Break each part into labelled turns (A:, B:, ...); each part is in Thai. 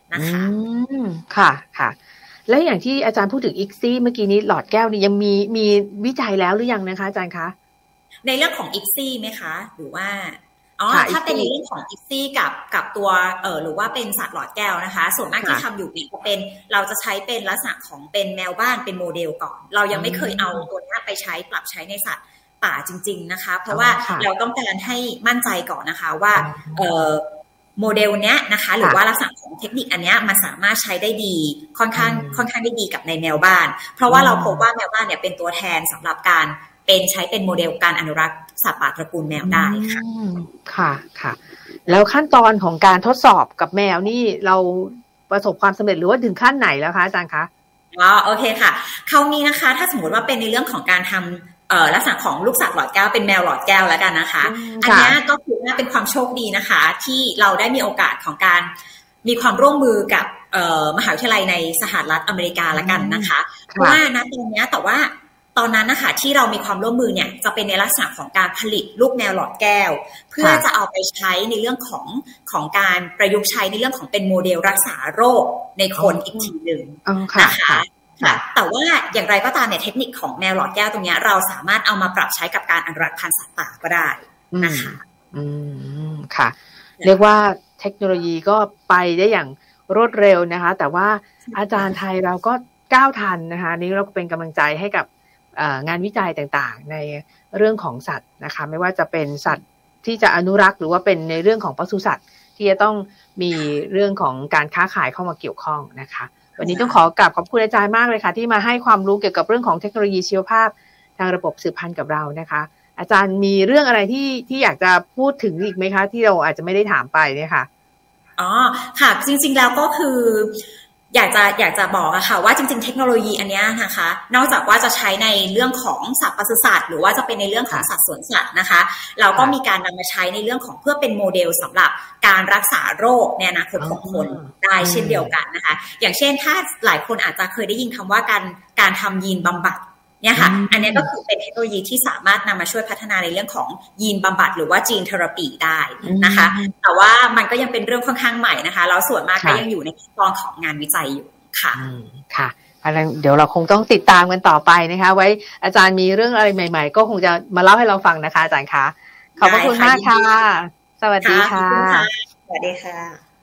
A: นะคะค่ะค่ะแล้วอย่างที่อาจารย์พูดถึงอิกซี่เมื่อกี้นี้หลอดแก้วนี่ยังมีวิจัยแล้วหรือยังนะคะอาจารย์คะ
B: ในเรื่องของอิกซี่ไหมคะหรือว่าถ้าเป็นในเรื่องของอิกซี่กับตัวหรือว่าเป็นสัตว์หลอดแก้วนะคะส่วนมากที่ทำอยู่เนี่ยเป็นเราจะใช้เป็นลักษณะของเป็นแมวบ้านเป็นโมเดลก่อนเรายังไม่เคยเอาตัวนี้ไปปรับใช้ในสัตว์ป่าจริงๆนะคะเพราะว่าเราต้องการให้มั่นใจก่อนนะคะว่าโมเดลเนี้ยนะคะหรือว่าลักษณะของเทคนิคอันเนี้ยมันสามารถใช้ได้ดีค่อนข้างได้ดีกับในแมวบ้านเพราะว่าเราพบว่าแมวบ้านเนี่ยเป็นตัวแทนสำหรับการใช้เป็นโมเดลการอนุรักษ์สัตว์ป่าตระกูลแมวได้ค่ะ
A: ค่ะค่ะแล้วขั้นตอนของการทดสอบกับแมวนี่เราประสบความสำเร็จหรือว่าถึงขั้นไหนแล้วคะอาจารย์คะ
B: โอเคค่ะคราวนี้นะคะถ้าสมมติว่าเป็นในเรื่องของการทำลักษณะของลูกสัตว์หลอดแก้วเป็นแมวหลอดแก้วแล้วกันนะคะอันนี้ก็คือว่าเป็นความโชคดีนะคะที่เราได้มีโอกาสของการมีความร่วมมือกับมหาวิทยาลัยในสหรัฐอเมริกาแล้วกันนะคะเพราะว่าณตอนนี้แต่ว่าตอนนั้นนะคะที่เรามีความร่วมมือเนี่ยจะเป็นในลักษณะของการผลิตลูกแมวหลอดแก้วเพื่อจะเอาไปใช้ในเรื่องของการประยุกต์ใช้ในเรื่องของเป็นโมเดลรักษาโรคในคนอีกทีหนึ่งนะคะแต่ว่าอย่างไรก็ตามเนี่ยเทคนิคของแมวหลอดแก้วตรงนี้เราสามารถเอามาปรับใช้กับการอนุรักษ์พันธุ์สัตว์ป่าก็ได้นะคะ
A: ค่ะเรียกว่าเทคโนโลยีก็ไปได้อย่างรวดเร็วนะคะแต่ว่าอาจารย์ไทยเราก็ก้าวทันนะคะนี้เราเป็นกำลังใจให้กับงานวิจัยต่างๆในเรื่องของสัตว์นะคะไม่ว่าจะเป็นสัตว์ที่จะอนุรักษ์หรือว่าเป็นในเรื่องของปศุสัตว์ที่จะต้องมีเรื่องของการค้าขายเข้ามาเกี่ยวข้องนะคะวันนี้ต้องขอกราบขอบคุณอาจารย์มากเลยค่ะที่มาให้ความรู้เกี่ยวกับเรื่องของเทคโนโลยีชีวภาพทางระบบสืบพันธุ์กับเรานะคะอาจารย์มีเรื่องอะไรที่อยากจะพูดถึงอีกไหมคะที่เราอาจจะไม่ได้ถามไปเนี่ยค่ะ
B: ค่ะจริงๆแล้วก็คืออยากจะบอกอะค่ะว่าจริงๆเทคโนโลยีอันนี้นะคะนอกจากว่าจะใช้ในเรื่องของสัตว์ปศุสัตว์หรือว่าจะเป็นในเรื่องของสัตว์สวนสัตว์นะคะเราก็มีการนำมาใช้ในเรื่องของเพื่อเป็นโมเดลสำหรับการรักษาโรคในอนาคตของคนได้เช่นเดียวกันนะคะอย่างเช่นถ้าหลายคนอาจจะเคยได้ยินคำว่าการทำยีนบำบัดเนี่ยค่ะอันนี้ก็คือเป็นเทคโนโลยีที่สามารถนำมาช่วยพัฒนาในเรื่องของยีนบำบัดหรือว่าจีนเทอราปีได้นะคะแต่ว่ามันก็ยังเป็นเรื่องค่อนข้างใหม่นะคะแล้วส่วนมากก็ยังอยู่ในขั้นตอนของงานวิจัยอยู่ค่ะ
A: ค่ะเดี๋ยวเราคงต้องติดตามกันต่อไปนะคะไว้อาจารย์มีเรื่องอะไรใหม่ๆก็คงจะมาเล่าให้เราฟังนะคะอาจารย์คะขอบคุณมากค่ะสวัสดีค่ะ
B: สวัสดีค่ะ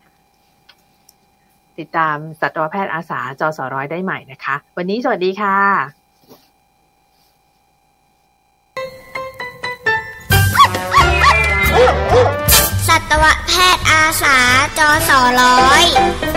A: ติดตามสัตวแพทย์อาสาจสร้อยได้ใหม่นะคะวันนี้สวัสดีค่ะ
C: สัตวแพทย์อาสาจสร้อย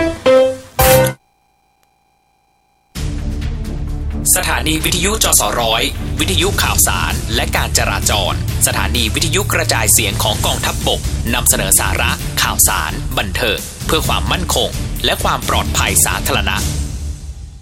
D: สถานีวิทยุจสร้อยวิทยุข่าวสารและการจราจรสถานีวิทยุกระจายเสียงของกองทัพบกนำเสนอสาระข่าวสารบันเทิงเพื่อความมั่นคงและความปลอดภัยสาธารณะ